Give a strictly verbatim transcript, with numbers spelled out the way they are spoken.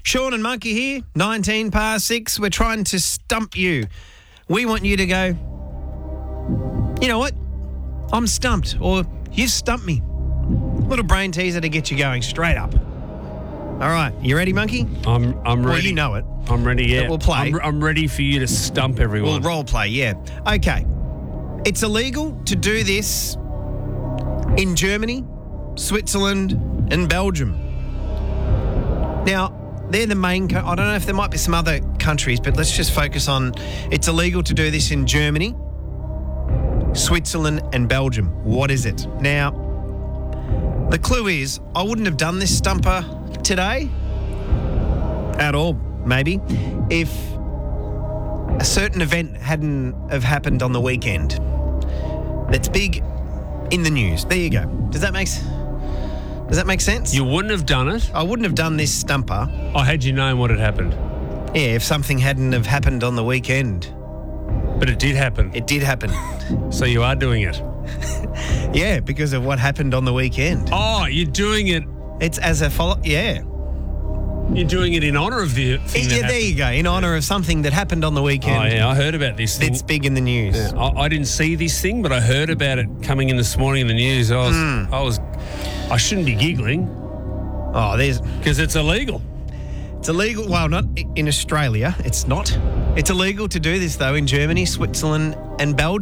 Sean and Monkey here, nineteen past six. We're trying to stump you. We want you to go, you know what? I'm stumped, or you've stumped me. Little brain teaser to get you going straight up. All right, you ready, Monkey? I'm I'm ready. Well, you know it. I'm ready, yeah. But we'll play. I'm, I'm ready for you to stump everyone. We'll role play, yeah. Okay. It's illegal to do this in Germany, Switzerland, and Belgium. Now, they're the main... Co- I don't know if there might be some other countries, but let's just focus on... It's illegal to do this in Germany, Switzerland, and Belgium. What is it? Now, the clue is, I wouldn't have done this stumper today at all, maybe, if a certain event hadn't have happened on the weekend that's big in the news. There you go. Does that make Does that make sense? You wouldn't have done it? I wouldn't have done this stumper. I had you known what had happened. Yeah, if something hadn't have happened on the weekend. But it did happen. It did happen. So you are doing it. Yeah, because of what happened on the weekend. Oh, you're doing it. It's as a follow. Yeah. You're doing it in honour of the thing Yeah, that there happened. you go. In honour of something that happened on the weekend. Oh, yeah, I heard about this thing. It's big in the news. Yeah, I, I didn't see this thing, but I heard about it coming in this morning in the news. I was, Mm. I was, I shouldn't be giggling Oh, there's. because it's illegal. It's illegal. Well, not in Australia. It's not. It's illegal to do this, though, in Germany, Switzerland, and Belgium.